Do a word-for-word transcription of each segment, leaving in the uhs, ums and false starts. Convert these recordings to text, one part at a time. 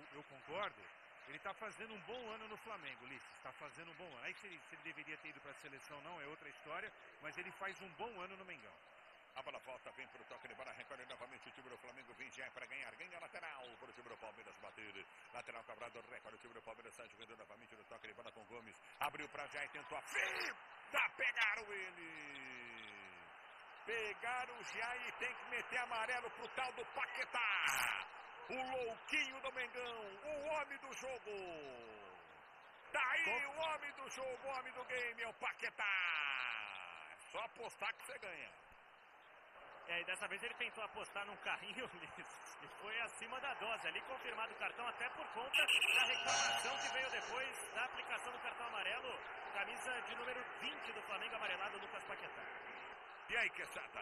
eu concordo. Ele está fazendo um bom ano no Flamengo, Ulisses. Está fazendo um bom ano. Aí se ele, se ele deveria ter ido para a seleção, não, é outra história. Mas ele faz um bom ano no Mengão. A bola volta, vem pro toque de bola, recolhe novamente o time do Flamengo, vem já para ganhar, ganha lateral para o time do Palmeiras bater, lateral cobrado, recolhe o time do Palmeiras, sai jogando novamente no toque de bola com Gomes, abriu para já e tentou a fita, pegaram ele, pegaram já e tem que meter amarelo pro tal do Paquetá, o louquinho do Mengão, o homem do jogo, daí o homem do jogo, o homem do game é o Paquetá, é só apostar que você ganha. É, e dessa vez ele tentou apostar num carrinho, Ulisses, e foi acima da dose. Ali confirmado o cartão até por conta da reclamação que veio depois da aplicação do cartão amarelo. Camisa de número vinte do Flamengo, amarelado, Lucas Paquetá. E aí, Quesada?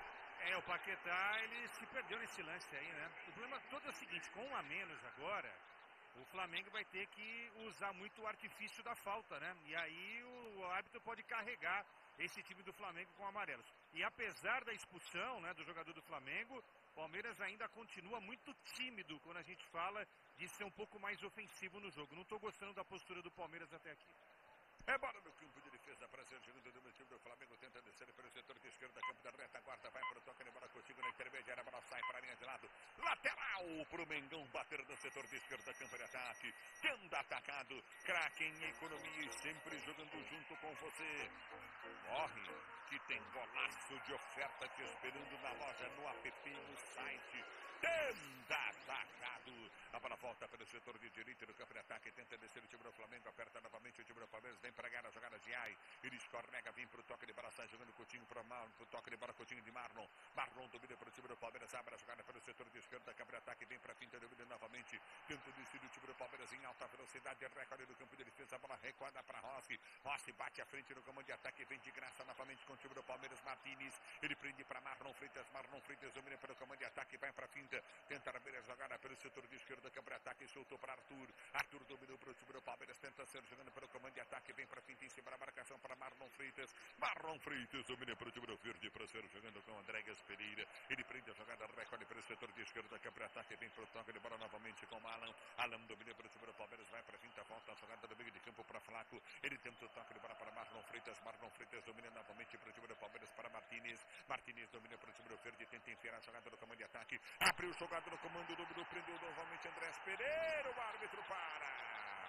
É, o Paquetá, ele se perdeu nesse lance aí, né? O problema todo é o seguinte, com um a menos agora, o Flamengo vai ter que usar muito o artifício da falta, né? E aí o árbitro pode carregar esse time do Flamengo com amarelos. E apesar da expulsão, né, do jogador do Flamengo, o Palmeiras ainda continua muito tímido quando a gente fala de ser um pouco mais ofensivo no jogo. Não estou gostando da postura do Palmeiras até aqui. É bola no campo de defesa para ser jogando do time do Flamengo, tenta descer pelo setor de esquerda, campo da retaguarda, vai para o toque de bola contigo na intermediária, a bola sai para a linha de lado, lateral para o Mengão bater no setor de esquerda, campo de ataque, tendo atacado, craque em economia e sempre jogando junto com você. Corre, que tem golaço de oferta te esperando na loja, no app, no site, tendo atacado, a bola volta pelo setor de direita do campo de ataque, tenta descer o time do Flamengo, aperta novamente o time do Palmeiras, vem para ganhar a jogada de Ai, ele escorrega, vem pro toque de bola, sai jogando Coutinho pro, pro toque de bola, Coutinho de Marlon, Marlon domina para o time do Palmeiras, abre a jogada pelo setor de esquerda, câmara de ataque, vem para a finta, domina novamente, tenta descer o time do Palmeiras em alta velocidade, recorde do campo de defesa, a bola recuada para Rossi, Rossi bate à frente no comando de ataque, vem de graça novamente com o time do Palmeiras, Martínez, ele prende para Marlon Freitas, Marlon Freitas domina pelo comando de ataque, vai para a finta, tenta abrir a jogada pelo setor de esquerda, câmara de ataque, soltou para Arthur, Arthur dominou para o time do Palmeiras, tenta ser jogando pelo comando de ataque, vem para a finta em cima da marcação para Marlon Freitas. Marlon Freitas domina para o time do Verde para ser jogando com Andréas Pereira. Ele prende a jogada, recorde para o setor de esquerda, que para ataque, vem para o toque de bola novamente com Alan. Alan domina para o time do Palmeiras, vai para a finta, volta a jogada do meio de campo para Flaco. Ele tenta o toque de bola para Marlon Freitas. Marlon Freitas domina novamente para o time do Palmeiras para Martínez. Martínez domina para o time do Verde, tenta enfiar a jogada do comando de ataque. Abriu o jogado no comando do grupo, prendeu novamente Andréas Pereira. O árbitro para.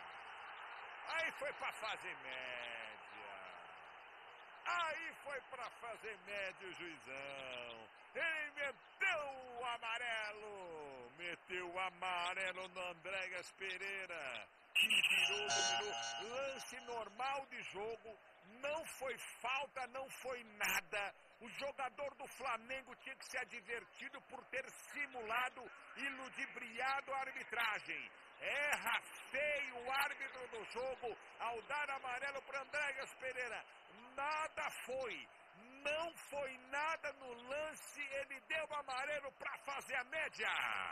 Aí foi para fazer média. Aí foi para fazer média o juizão. Ele meteu o amarelo. Meteu o amarelo no Andréas Pereira. Que virou, dominou. Lance normal de jogo. Não foi falta, não foi nada. O jogador do Flamengo tinha que ser advertido por ter simulado e ludibriado a arbitragem. Erra feio o árbitro do jogo ao dar amarelo para Andréas Pereira. Nada foi. Não foi nada no lance. Ele deu amarelo para fazer a média.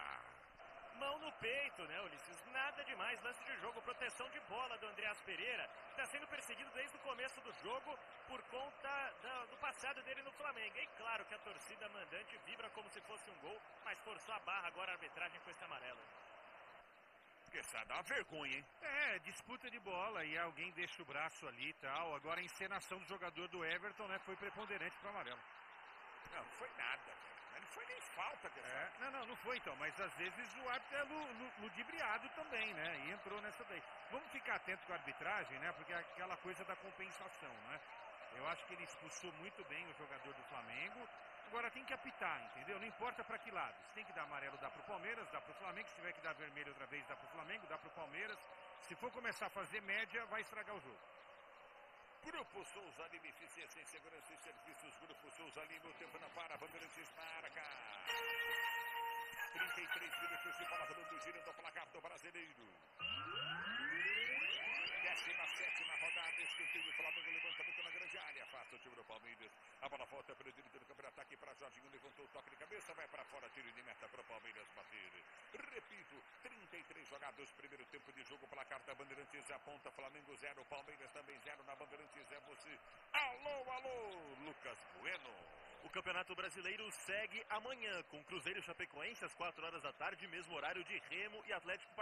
Mão no peito, né, Ulisses? Nada demais, lance de jogo, proteção de bola do Andréas Pereira, que está sendo perseguido desde o começo do jogo por conta da, do passado dele no Flamengo. E claro que a torcida mandante vibra como se fosse um gol, mas forçou a barra agora a arbitragem com esse amarelo. Quesada, dá uma vergonha, hein? É, disputa de bola e alguém deixa o braço ali e tal. Agora a encenação do jogador do Everton, né, foi preponderante para o amarelo. Não, não foi nada, cara. Não foi nem falta, cara. É, não, não, não foi então, mas às vezes o árbitro é lu, lu, ludibriado também, né? E entrou nessa daí. Vamos ficar atento com a arbitragem, né? Porque é aquela coisa da compensação, né? Eu acho que ele expulsou muito bem o jogador do Flamengo. Agora tem que apitar, entendeu? Não importa para que lado. Se tem que dar amarelo, dá pro Palmeiras, dá pro Flamengo. Se tiver que dar vermelho outra vez, dá pro Flamengo, dá pro Palmeiras. Se for começar a fazer média, vai estragar o jogo. Grupo Souza Lima, eficiência em segurança e serviços. Grupo Souza Lima, o tempo não para, Bandeirantes marca. trinta e três minutos de bola rolando, girando o placar do brasileiro. décima sétima rodada, escanteio do Flamengo, levantamento na grande área, afasta o time do Palmeiras. A bola volta pelo direito do campo de ataque para Jorginho, levantou o toque de cabeça, vai para fora, tiro de meta para o Palmeiras bater. Repito, trinta e três jogados, primeiro tempo de jogo, placar da Bandeirantes aponta Flamengo zero, Palmeiras também zero, na Bandeirantes é você. Alô, alô, Lucas Bueno. O Campeonato Brasileiro segue amanhã com Cruzeiro e Chapecoense às quatro horas da tarde, mesmo horário de Remo e Atlético